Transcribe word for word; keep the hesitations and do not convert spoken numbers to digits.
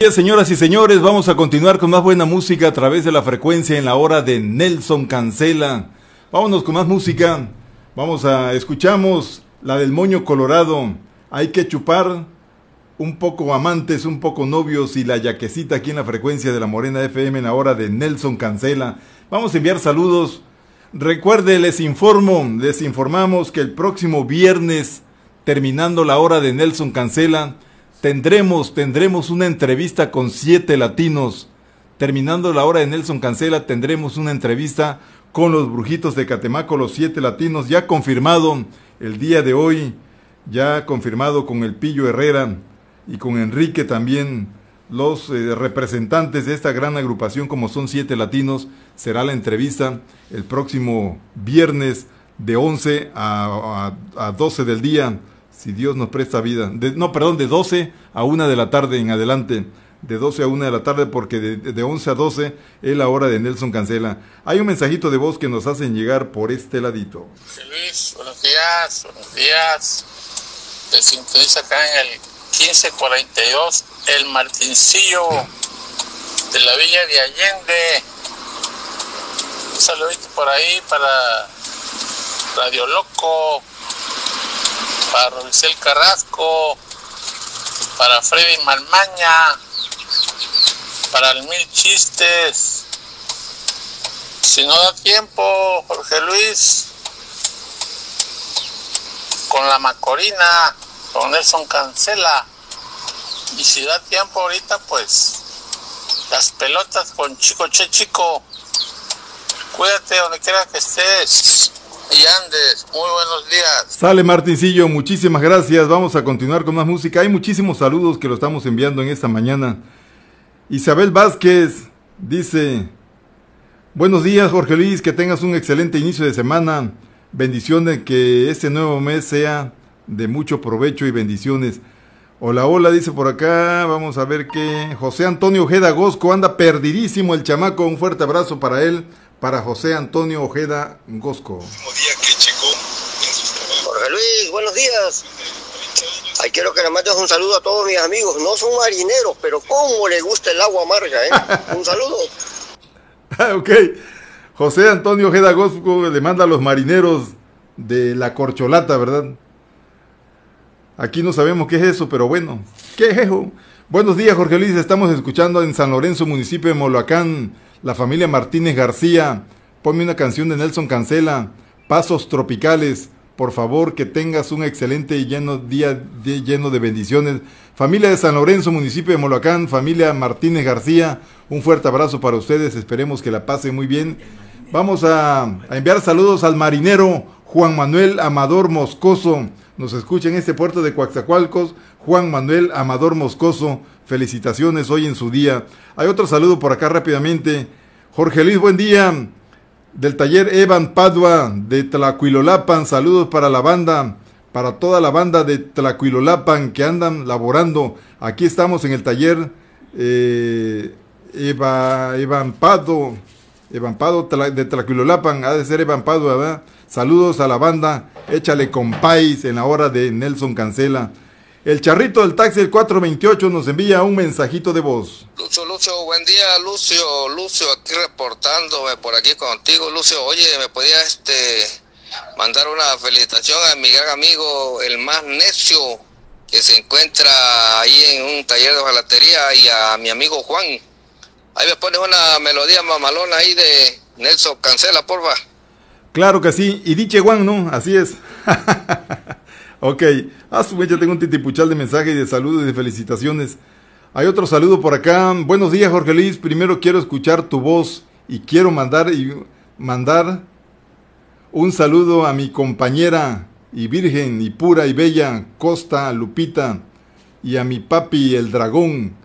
Bien, señoras y señores, vamos a continuar con más buena música a través de la frecuencia en la hora de Nelson Cancela. Vámonos con más música. Vamos a, escuchamos la del Moño Colorado. Hay que chupar, un poco amantes, un poco novios, y la yaquecita aquí en la frecuencia de la Morena F M en la hora de Nelson Cancela. Vamos a enviar saludos. Recuerde, les informo, les informamos que el próximo viernes, terminando la hora de Nelson Cancela, Tendremos, tendremos una entrevista con siete latinos. Terminando la hora de Nelson Cancela, tendremos una entrevista con los Brujitos de Catemaco, los siete latinos, ya confirmado el día de hoy, ya confirmado con el Pillo Herrera y con Enrique también, los eh, representantes de esta gran agrupación, como son siete latinos. Será la entrevista el próximo viernes de once a, a, a doce del día. Si Dios nos presta vida, de, no, perdón, de doce a una de la tarde en adelante, de doce a una de la tarde, porque de, de once a doce es la hora de Nelson Cancela. Hay un mensajito de voz que nos hacen llegar por este ladito. José Luis, buenos días, buenos días. Te sintoniza acá en el quince cuarenta y dos, el Martincillo de la Villa de Allende. Un saludito por ahí para Radio Loco, para Robicel Carrasco, para Freddy Malmaña, para el Mil Chistes. Si no da tiempo, Jorge Luis, con la Macorina, con Nelson Cancela. Y si da tiempo ahorita, pues las pelotas con Chico Che Chico. Cuídate donde quiera que estés y andes. Muy buenos días. Sale, Martincillo, muchísimas gracias. Vamos a continuar con más música. Hay muchísimos saludos que lo estamos enviando en esta mañana. Isabel Vázquez dice: buenos días, Jorge Luis, que tengas un excelente inicio de semana. Bendiciones, que este nuevo mes sea de mucho provecho y bendiciones. Hola, hola, dice por acá. Vamos a ver qué. José Antonio Ojeda Gosco, anda perdidísimo el chamaco. Un fuerte abrazo para él, para José Antonio Ojeda Gosco. Jorge Luis, buenos días. Ay, quiero que le mandes un saludo a todos mis amigos. No son marineros, pero cómo les gusta el agua amarga, ¿eh? Un saludo. Ok. José Antonio Ojeda Gosco le manda a los marineros de la corcholata, ¿verdad? Aquí no sabemos qué es eso, pero bueno, ¿qué es eso? Buenos días, Jorge Luis, estamos escuchando en San Lorenzo, municipio de Moloacán, la familia Martínez García. Ponme una canción de Nelson Cancela, Pasos Tropicales, por favor, que tengas un excelente y lleno día de, lleno de bendiciones. Familia de San Lorenzo, municipio de Moloacán, familia Martínez García, un fuerte abrazo para ustedes, esperemos que la pasen muy bien. Vamos a, a enviar saludos al marinero Juan Manuel Amador Moscoso. Nos escucha en este puerto de Coatzacoalcos, Juan Manuel Amador Moscoso. Felicitaciones hoy en su día. Hay otro saludo por acá rápidamente. Jorge Luis, buen día. Del taller Evan Padua de Tlacuilolapan. Saludos para la banda, para toda la banda de Tlacuilolapan que andan laborando. Aquí estamos en el taller eh, Eva, Evan Pado, Evan Pado de Tlacuilolapan. Ha de ser Evan Padua, ¿verdad? Saludos a la banda, échale compáis en la hora de Nelson Cancela. El charrito del taxi, el cuatro veintiocho, nos envía un mensajito de voz. Lucio, Lucio, buen día, Lucio, Lucio, aquí reportándome por aquí contigo, Lucio. Oye, ¿me podía este mandar una felicitación a mi gran amigo, el más necio, que se encuentra ahí en un taller de hojalatería, y a mi amigo Juan? Ahí me pones una melodía mamalona ahí de Nelson Cancela, porfa. Claro que sí, y diche Juan, ¿no? Así es. Ok, a su vez ya tengo un titipuchal de mensajes y de saludos y de felicitaciones. Hay otro saludo por acá. Buenos días, Jorge Luis. Primero quiero escuchar tu voz y quiero mandar y mandar un saludo a mi compañera y virgen y pura y bella Costa Lupita, y a mi papi el dragón.